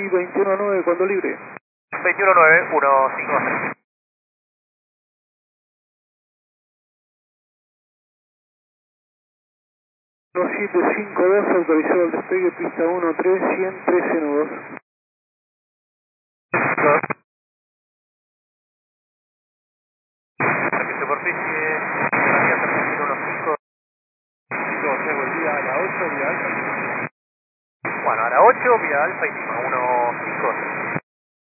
y 21-9 cuando libre. 21-9, 1-5-3. Uno 752, autorizado el despegue, pista 1-3, 100, 13 nudos. Superficie, Aviación Argentina 15. Buen día, a la 8, vía alta. Bueno, a la 8, vía alfa y Lima, 1-5-3.